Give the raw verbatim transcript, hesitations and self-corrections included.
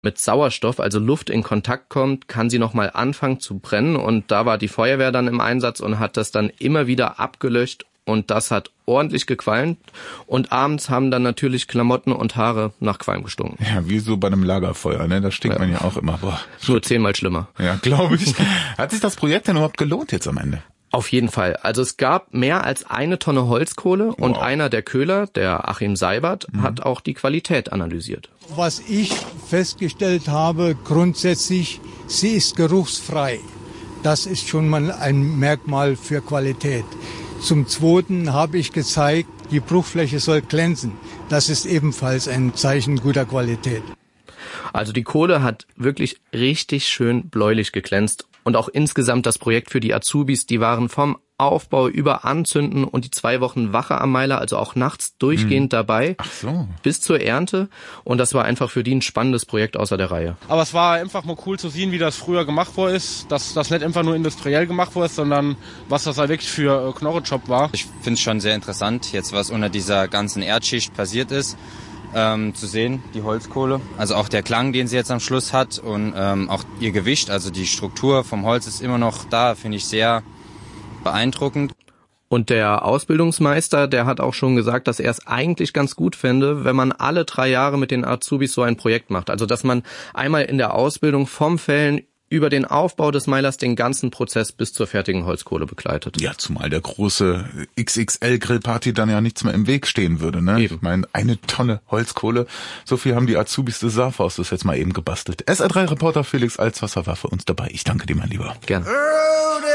mit Sauerstoff, also Luft, in Kontakt kommt, kann sie nochmal anfangen zu brennen. Und da war die Feuerwehr dann im Einsatz und hat das dann immer wieder abgelöscht. Und das hat ordentlich gequalmt. Und abends haben dann natürlich Klamotten und Haare nach Qualm gestunken. Ja, wie so bei einem Lagerfeuer, ne? Da stinkt ja. man ja auch immer. Boah. Nur zehnmal schlimmer. Ja, glaube ich. Hat sich das Projekt denn überhaupt gelohnt jetzt am Ende? Auf jeden Fall. Also es gab mehr als eine Tonne Holzkohle und wow. einer der Köhler, der Achim Seibert, mhm. hat auch die Qualität analysiert. Was ich festgestellt habe, grundsätzlich, sie ist geruchsfrei. Das ist schon mal ein Merkmal für Qualität. Zum Zweiten habe ich gezeigt, die Bruchfläche soll glänzen. Das ist ebenfalls ein Zeichen guter Qualität. Also die Kohle hat wirklich richtig schön bläulich geglänzt. Und auch insgesamt das Projekt für die Azubis, die waren vom Aufbau über Anzünden und die zwei Wochen Wache am Meiler, also auch nachts durchgehend mhm. dabei, Ach so. bis zur Ernte. Und das war einfach für die ein spannendes Projekt außer der Reihe. Aber es war einfach mal cool zu sehen, wie das früher gemacht worden ist, dass das nicht einfach nur industriell gemacht worden ist, sondern was das wirklich für Knochenjob war. Ich finde es schon sehr interessant, jetzt was unter dieser ganzen Erdschicht passiert ist. Ähm, zu sehen, die Holzkohle, also auch der Klang, den sie jetzt am Schluss hat und ähm, auch ihr Gewicht, also die Struktur vom Holz ist immer noch da, finde ich sehr beeindruckend. Und der Ausbildungsmeister, der hat auch schon gesagt, dass er es eigentlich ganz gut fände, wenn man alle drei Jahre mit den Azubis so ein Projekt macht. Also dass man einmal in der Ausbildung vom Fällen über den Aufbau des Meilers den ganzen Prozess bis zur fertigen Holzkohle begleitet. Ja, zumal der große X X L-Grillparty dann ja nichts mehr im Weg stehen würde, ne? Eben. Ich meine, eine Tonne Holzkohle, so viel haben die Azubis des Saarforstes jetzt mal eben gebastelt. S R drei Reporter Felix Alswasser war für uns dabei. Ich danke dir, mein Lieber. Gerne.